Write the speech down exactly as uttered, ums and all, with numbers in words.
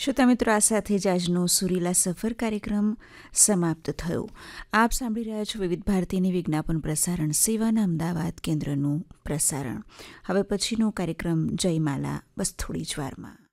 શ્રોતા મિત્રો, આ સાથે જ આજનો સુરીલા સફર કાર્યક્રમ સમાપ્ત થયો. આપ સાંભળી રહ્યા છો વિવિધ ભારતીની વિજ્ઞાપન પ્રસારણ સેવાના અમદાવાદ કેન્દ્રનું પ્રસારણ. હવે પછીનો કાર્યક્રમ જયમાલા બસ થોડી જ વારમાં.